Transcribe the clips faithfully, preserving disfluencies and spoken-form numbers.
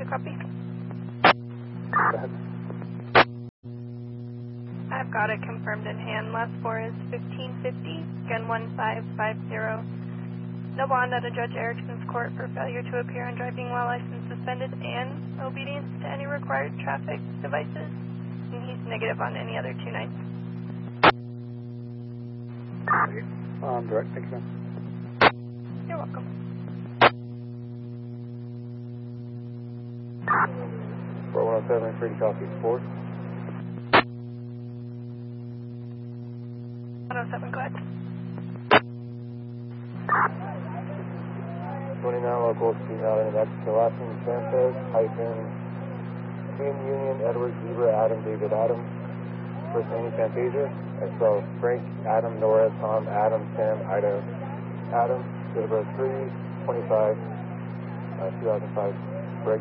copy? Go ahead. I've got it confirmed in hand. Last four is fifteen fifty, again one five five zero. No bond at a Judge Erickson's court for failure to appear on driving while license suspended and obedience to any required traffic devices. And he's negative on any other two nights. Um, direct, thank you. You're welcome. four one oh seven, free to copy, four. one oh seven, go ahead. twenty-nine local, female in Mexico, last name Sanchez, hyphen, Team Union, Edward, Zebra, Adam, David, Adam, first name Fantasia, and so Frank, Adam, Nora, Tom, Adam, Sam, Ida, Adam, date of birth three twenty-five, uh, two thousand five, break.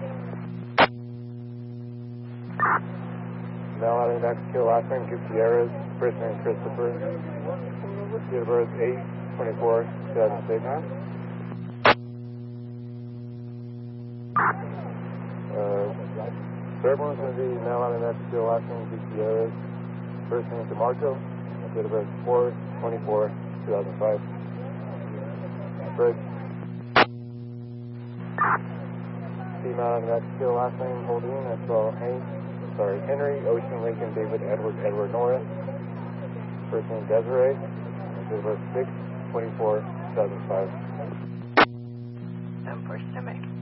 Male out of Mexico, last name Gutierrez, first name Christopher, date of birth eight twenty-four, two thousand six. Uh, third one's going to be male out of Mexico, last name Gutierrez, first name DeMarco, date of birth four twenty-four, two thousand five. Break. Female out of Mexico, last name Holding, that's spelled Hank. Sorry, Henry, Ocean, Lincoln, David, Edward, Edward, Nora. First name Desiree. Date of birth six twenty-four, two thousand five. seven four, stand by.